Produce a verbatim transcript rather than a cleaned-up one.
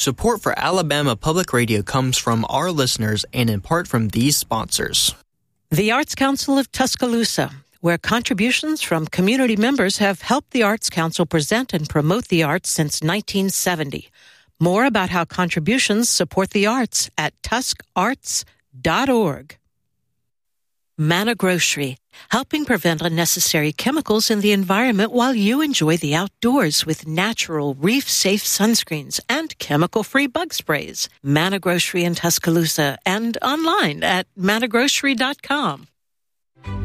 Support for Alabama Public Radio comes from our listeners and in part from these sponsors. The Arts Council of Tuscaloosa, where contributions from community members have helped the Arts Council present and promote the arts since nineteen seventy. More about how contributions support the arts at tusk arts dot org. Manna Grocery, helping prevent unnecessary chemicals in the environment while you enjoy the outdoors with natural, reef-safe sunscreens and chemical-free bug sprays. Manna Grocery in Tuscaloosa and online at manna grocery dot com.